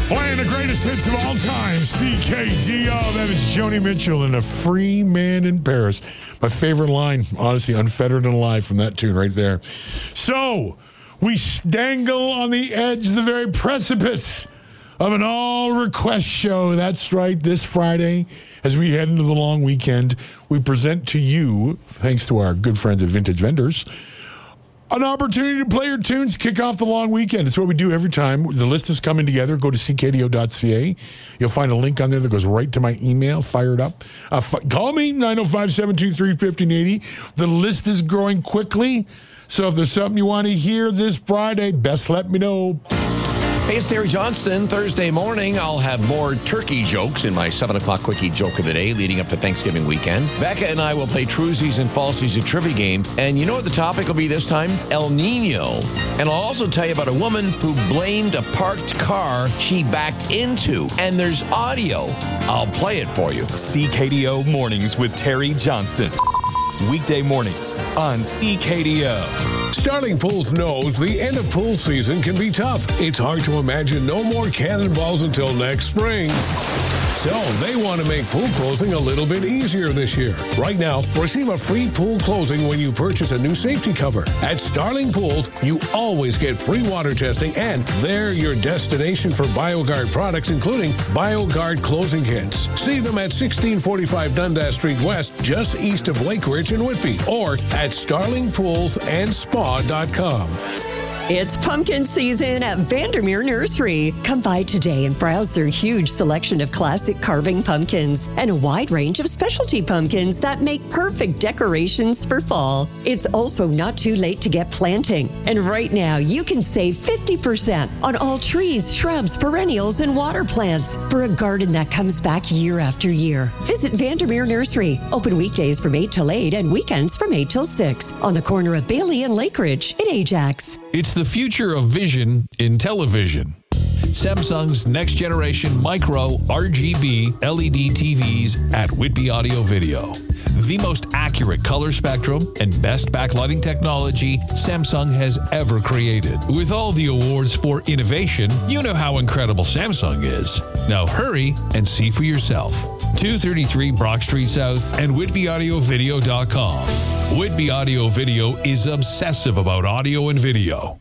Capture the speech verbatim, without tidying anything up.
Playing the greatest hits of all time, C K D O. That is Joni Mitchell in A Free Man in Paris. My favorite line, honestly, unfettered and alive from that tune right there. So, we dangle on the edge, the very precipice of an all-request show. That's right, this Friday, as we head into the long weekend, we present to you, thanks to our good friends at Vintage Vendors, an opportunity to play your tunes, kick off the long weekend. It's what we do every time. The list is coming together. Go to c k d o dot c a. You'll find a link on there that goes right to my email. Fire it up. Uh, f- call me, nine oh five, seven two three, one five eight oh. The list is growing quickly. So if there's something you want to hear this Friday, best let me know. Hey, it's Terry Johnston. Thursday morning, I'll have more turkey jokes in my seven o'clock Quickie Joke of the Day leading up to Thanksgiving weekend. Becca and I will play Truesies and Falsies, a trivia game. And you know what the topic will be this time? El Nino. And I'll also tell you about a woman who blamed a parked car she backed into. And there's audio. I'll play it for you. C K D O Mornings with Terry Johnston. Weekday mornings on C K D O. Starling Pools knows the end of pool season can be tough. It's hard to imagine no more cannonballs until next spring. So they want to make pool closing a little bit easier this year. Right now, receive a free pool closing when you purchase a new safety cover. At Starling Pools, you always get free water testing, and they're your destination for BioGuard products, including BioGuard closing kits. See them at sixteen forty-five Dundas Street West, just east of Lake Ridge in Whitby, or at starling pools and spa dot com. It's pumpkin season at Vandermeer Nursery. Come by today and browse their huge selection of classic carving pumpkins and a wide range of specialty pumpkins that make perfect decorations for fall. It's also not too late to get planting. And right now, you can save fifty percent on all trees, shrubs, perennials, and water plants for a garden that comes back year after year. Visit Vandermeer Nursery. Open weekdays from eight till eight and weekends from eight till six on the corner of Bailey and Lake Ridge in Ajax. It's the future of vision in television. Samsung's next generation micro R G B L E D T Vs at Whitby Audio Video. The most accurate color spectrum and best backlighting technology Samsung has ever created. With all the awards for innovation, you know how incredible Samsung is. Now hurry and see for yourself. two thirty-three Brock Street South and whitby audio video dot com. Whitby Audio Video is obsessive about audio and video.